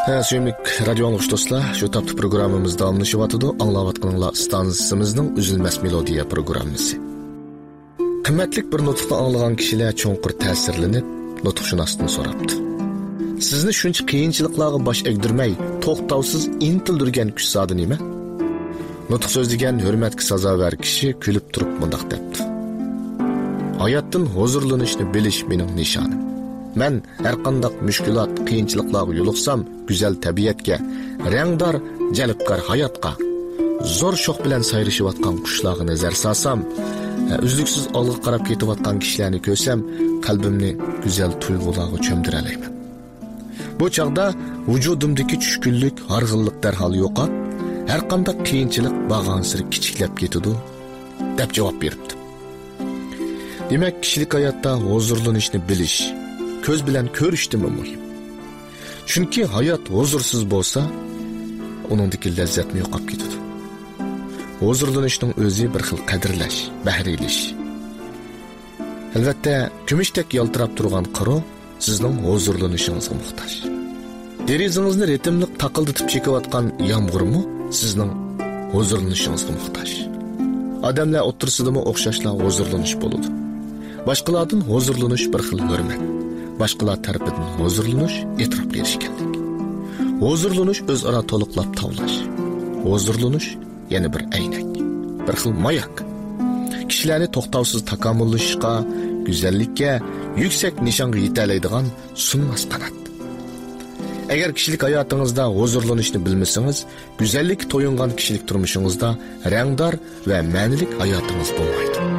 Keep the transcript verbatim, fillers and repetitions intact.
Ha, suyumlik radio anlıqış dostlar, şu taptı programımız davamlaşıp atıdı. Anlavatqınınla stansımızın üzülmez melodiya programımızı. Kıymetlik bir nutukta anlayan kişiler çoğunqur təsirlenip, nutukşunastını soraptı. Sizni şuncha qiyinchiliklarga baş egdirmey, to'xtavsiz intildirgan kuch zodi nima? Nutuq so'zlagan hurmatga sazovar kishi kulib turib mundaq debdi. Hayotdan huzurlanishni bilish mening nishonim. Men har qanday mushkulot, qiyinchiliklarga yo'liqsam, go'zal tabiatga, rangdor, jalbkor hayotga, zo'r sho'x bilan sayrashayotgan qushlarga nazar solsam, uzluksiz olg'a qarab ketayotgan kishilarni ko'rsam, qalbimni go'zal tuyg'ularga cho'mdira olayman. Bu chaqda vujudimdagi tushkunlik, harg'inlik darhol yo'qab, har qanday qiyinchilik bag'ansiri kichiklab ketadi, deb javob beribdi. Demak, kishilik hayotda huzurlanishni bilish, ko'z bilan ko'rishdimi muhim. Chunki hayot huzursiz bo'lsa, uningdagi lazzatni yo'qolib ketadi. Huzurlanishning o'zi bir xil qadrlash, bahrilash. Albatta, kumushdek yaltirab turgan qaro sizning huzurlanishingizga muhtoj. Derizingizni ritmli taqildatib chekayotgan yomg'irmi sizning huzurlanishingizga muhtoj. Odamlar o'tirsidimi o'xshashlar huzurlanish bo'ladi. Boshqalardan huzurlanish bir xil hurmat. Boshqalar tarafidan huzurlanish e'tirof berishganlik. Huzurlanish o'zaro to'liqlab tavlash. Huzurlanish yana bir aynak, bir xil mayak. Kishilarni to'xtovsiz takomillashishga, go'zallikka, yuksak nishonga yetalaydigan sunmas qanot. Agar kishilik hayotingizda huzurlanishni bilmasangiz, go'zallik to'yingan kishilik turmushingizda rangdor va ma'nilik hayotingiz bo'lmaydi.